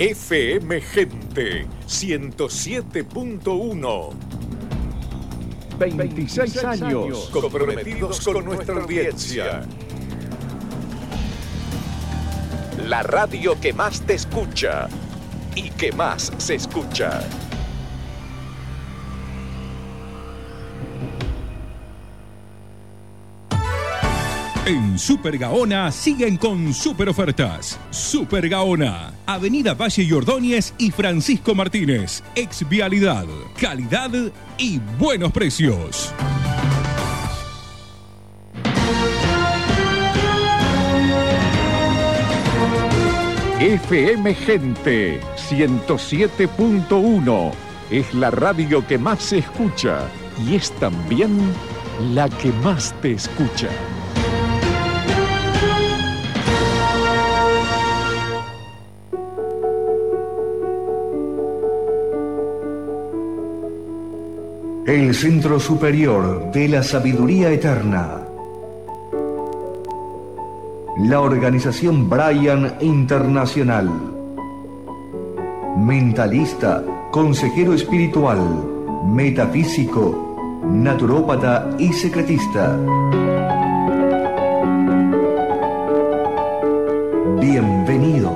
FM Gente 107.1. 26 años comprometidos con nuestra audiencia. La radio que más te escucha y que más se escucha. En Super Gaona siguen con super ofertas. Super Gaona, Avenida Valle y Ordóñez y Francisco Martínez. Ex Vialidad, calidad y buenos precios. FM Gente 107.1 es la radio que más se escucha y es también la que más te escucha. El Centro Superior de la Sabiduría Eterna. La organización Brian Internacional. Mentalista, consejero espiritual, metafísico, naturópata y secretista. Bienvenidos.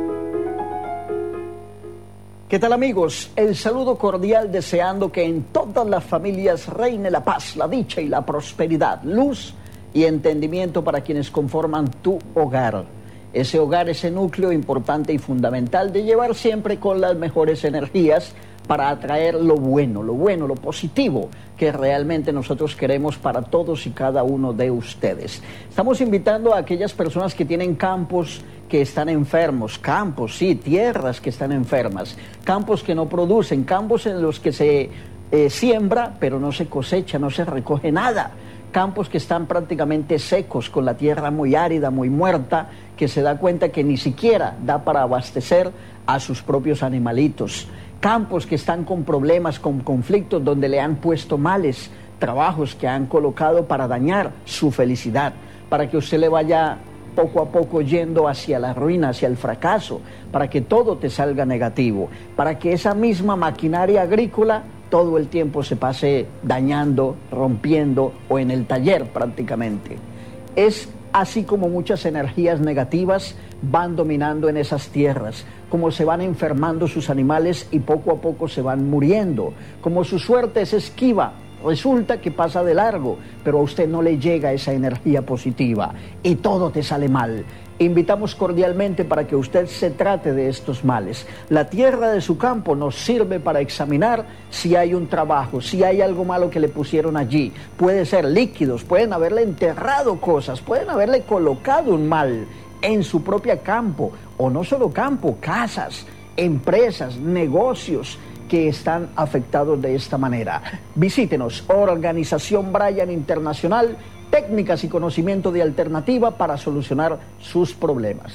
¿Qué tal, amigos? El saludo cordial deseando que en todas las familias reine la paz, la dicha y la prosperidad, luz y entendimiento para quienes conforman tu hogar. Ese hogar, ese núcleo importante y fundamental de llevar siempre con las mejores energías para atraer lo bueno, lo positivo que realmente nosotros queremos para todos y cada uno de ustedes. Estamos invitando a aquellas personas que tienen campos que están enfermos, campos, sí, tierras que están enfermas, campos que no producen, campos en los que se siembra pero no se cosecha, no se recoge nada. Campos que están prácticamente secos, con la tierra muy árida, muy muerta, que se da cuenta que ni siquiera da para abastecer a sus propios animalitos. Campos que están con problemas, con conflictos, donde le han puesto males, trabajos que han colocado para dañar su felicidad, para que usted le vaya poco a poco yendo hacia la ruina, hacia el fracaso, para que todo te salga negativo, para que esa misma maquinaria agrícola todo el tiempo se pase dañando, rompiendo o en el taller prácticamente. Es así como muchas energías negativas van dominando en esas tierras, como se van enfermando sus animales y poco a poco se van muriendo, como su suerte es esquiva. Resulta que pasa de largo, pero a usted no le llega esa energía positiva y todo te sale mal. Invitamos cordialmente para que usted se trate de estos males. La tierra de su campo nos sirve para examinar si hay un trabajo, si hay algo malo que le pusieron allí. Puede ser líquidos, pueden haberle enterrado cosas, pueden haberle colocado un mal en su propio campo, o no solo campo, casas, empresas, negocios que están afectados de esta manera. Visítenos, Organización Brian Internacional, técnicas y conocimiento de alternativa para solucionar sus problemas.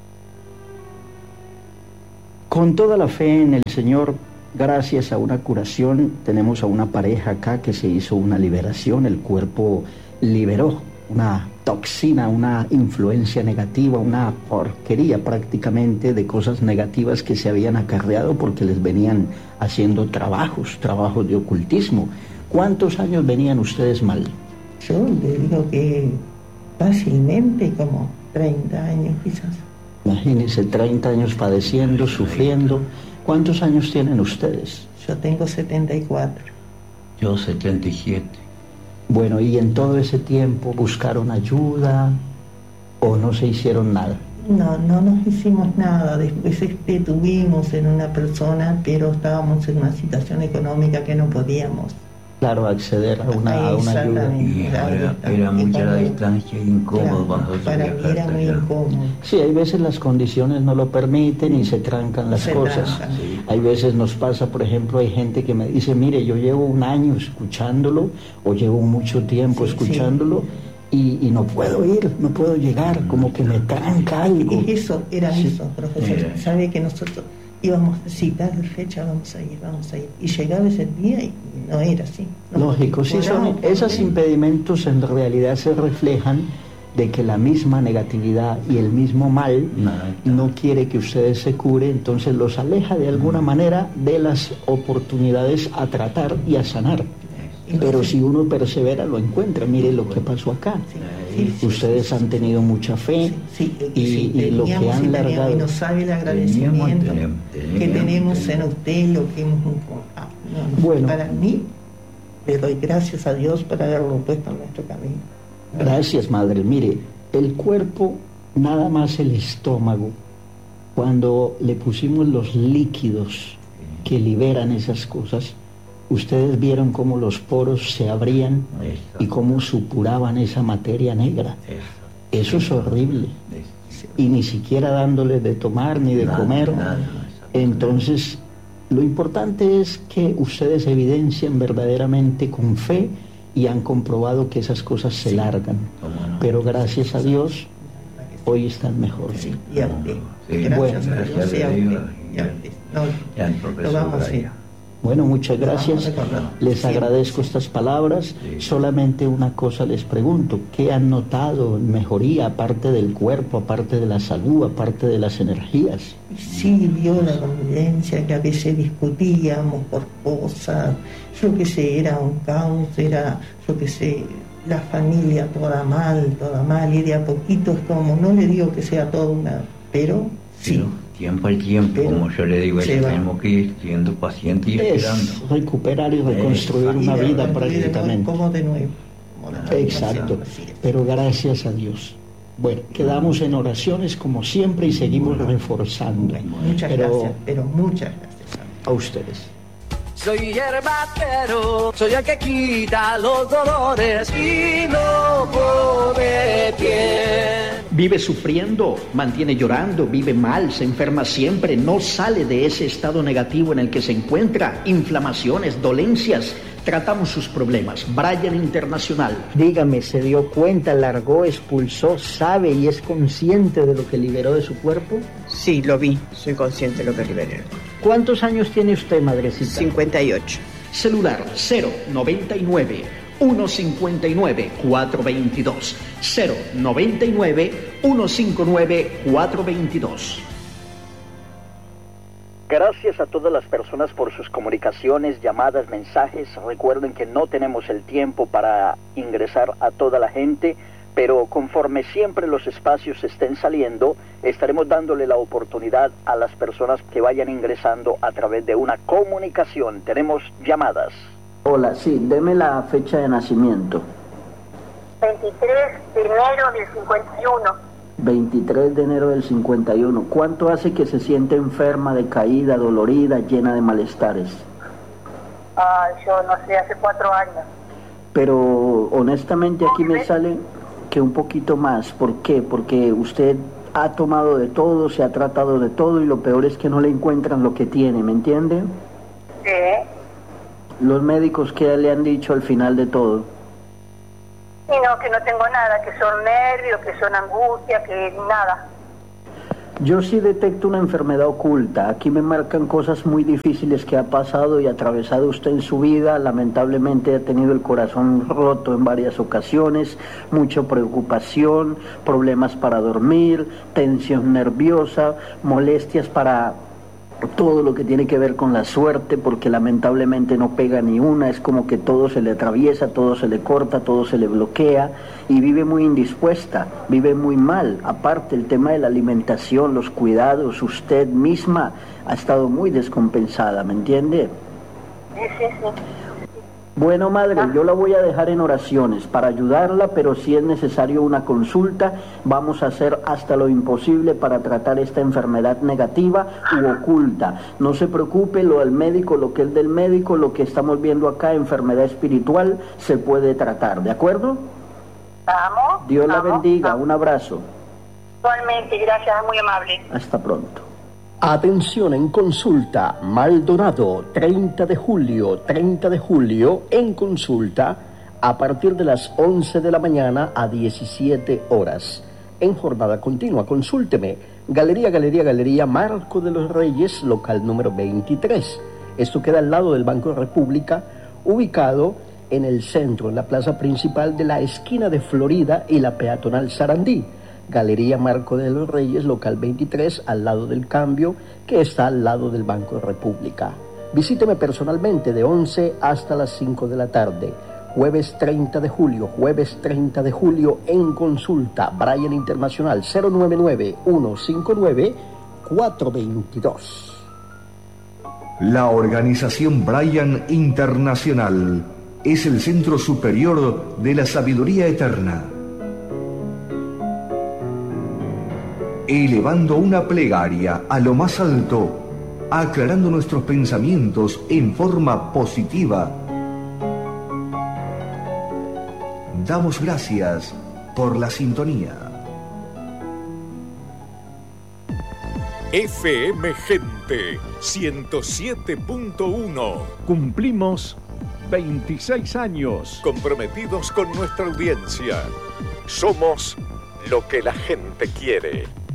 Con toda la fe en el Señor, gracias a una curación, tenemos a una pareja acá que se hizo una liberación, el cuerpo liberó una toxina, una influencia negativa, una porquería prácticamente de cosas negativas que se habían acarreado porque les venían haciendo trabajos de ocultismo. ¿Cuántos años venían ustedes mal? Yo le digo que fácilmente como 30 años quizás. Imagínense, 30 años padeciendo, sufriendo. ¿Cuántos años tienen ustedes? Yo tengo 74. Yo 77. Bueno, ¿y en todo ese tiempo buscaron ayuda o no se hicieron nada? No nos hicimos nada. Después tuvimos en una persona, pero estábamos en una situación económica que no podíamos. Claro, acceder a una ayuda. Y era mucha la distancia y incómodo. Claro, para mí era muy incómodo. Sí, hay veces las condiciones no lo permiten y se trancan las cosas. Sí. Hay veces nos pasa, por ejemplo, hay gente que me dice, mire, yo llevo un año escuchándolo o llevo mucho tiempo escuchándolo. Sí. Y no puedo ir, no puedo llegar, como que me tranca algo. Eso, profesor. Mira. Sabe que nosotros íbamos a citar fecha, vamos a ir. Y llegaba ese día y no era así. Lógico, sí, esos impedimentos en realidad se reflejan de que la misma negatividad y el mismo mal no quiere que ustedes se curen, entonces los aleja de alguna manera de las oportunidades a tratar y a sanar. Pero si uno persevera, lo encuentra. Mire lo que pasó acá. Ustedes han tenido mucha fe y lo que han largado. Y no sabe el agradecimiento que tenemos en usted, lo que hemos... Bueno, para mí, le doy gracias a Dios por haberlo puesto en nuestro camino. Gracias, madre. Mire, el cuerpo, nada más el estómago, cuando le pusimos los líquidos que liberan esas cosas, ustedes vieron cómo los poros se abrían y cómo supuraban esa materia negra. Eso es horrible. Y ni siquiera dándole de tomar ni de comer. Entonces, lo importante es que ustedes evidencien verdaderamente con fe y han comprobado que esas cosas se largan. Pero gracias a Dios, hoy están mejor. Y a usted. Gracias a Dios y a usted. Lo vamos a hacer. Bueno, muchas gracias. Les agradezco estas palabras. Solamente una cosa les pregunto. ¿Qué han notado en mejoría, aparte del cuerpo, aparte de la salud, aparte de las energías? Sí, vio la convivencia, que a veces discutíamos por cosas. Yo qué sé, era un caos, era, yo qué sé, la familia toda mal, y de a poquito es como, no le digo que sea todo una, pero sí. Tiempo al tiempo, como yo le digo, tenemos que ir siendo pacientes y esperando. Recuperar y reconstruir una vida prácticamente. Como de nuevo. Exacto, pero gracias a Dios. Bueno, quedamos en oraciones como siempre y seguimos reforzando. Muchas gracias, pero muchas gracias. A ustedes. Soy hierbatero, soy el que quita los dolores y no pone pie. Vive sufriendo, mantiene llorando, vive mal, se enferma siempre, no sale de ese estado negativo en el que se encuentra, inflamaciones, dolencias. Tratamos sus problemas. Brian Internacional. Dígame, ¿se dio cuenta, largó, expulsó, sabe y es consciente de lo que liberó de su cuerpo? Sí, lo vi, soy consciente de lo que liberé. ¿Cuántos años tiene usted, madrecita? 58. Celular 099 159 422 099 159 422. Gracias a todas las personas por sus comunicaciones, llamadas, mensajes. Recuerden que no tenemos el tiempo para ingresar a toda la gente, pero conforme siempre los espacios estén saliendo, estaremos dándole la oportunidad a las personas que vayan ingresando a través de una comunicación. Tenemos llamadas. Hola, sí, deme la fecha de nacimiento. 23 de enero del 51. 23 de enero del 51. ¿Cuánto hace que se siente enferma, decaída, dolorida, llena de malestares? Yo no sé, hace 4 años. Pero honestamente aquí me sale que un poquito más. ¿Por qué? Porque usted ha tomado de todo, se ha tratado de todo y lo peor es que no le encuentran lo que tiene, ¿me entiende? Sí. Los médicos, ¿qué le han dicho al final de todo? Y no, que no tengo nada, que son nervios, que son angustia, que nada. Yo sí detecto una enfermedad oculta. Aquí me marcan cosas muy difíciles que ha pasado y atravesado usted en su vida. Lamentablemente ha tenido el corazón roto en varias ocasiones, mucha preocupación, problemas para dormir, tensión nerviosa, molestias para todo lo que tiene que ver con la suerte, porque lamentablemente no pega ni una, es como que todo se le atraviesa, todo se le corta, todo se le bloquea y vive muy indispuesta, vive muy mal. Aparte el tema de la alimentación, los cuidados, usted misma ha estado muy descompensada, ¿me entiende? Sí. Bueno, madre, yo la voy a dejar en oraciones para ayudarla, pero si es necesario una consulta, vamos a hacer hasta lo imposible para tratar esta enfermedad negativa u oculta. No se preocupe, lo del médico, lo que es del médico, lo que estamos viendo acá, enfermedad espiritual, se puede tratar, ¿de acuerdo? Vamos. Dios la bendiga, un abrazo. Igualmente, gracias, muy amable. Hasta pronto. Atención en consulta, Maldonado, 30 de julio, en consulta, a partir de las 11 de la mañana a 17 horas. En jornada continua, consúlteme, Galería Marco de los Reyes, local número 23. Esto queda al lado del Banco República, ubicado en el centro, en la plaza principal de la esquina de Florida y la peatonal Sarandí. Galería Marco de los Reyes, local 23, al lado del Cambio, que está al lado del Banco de República. Visíteme personalmente de 11 hasta las 5 de la tarde. Jueves 30 de julio en consulta. Bryan Internacional 099-159-422. La organización Bryan Internacional es el centro superior de la sabiduría eterna. Elevando una plegaria a lo más alto, aclarando nuestros pensamientos en forma positiva, damos gracias por la sintonía. FM Gente 107.1. Cumplimos 26 años comprometidos con nuestra audiencia. Somos lo que la gente quiere.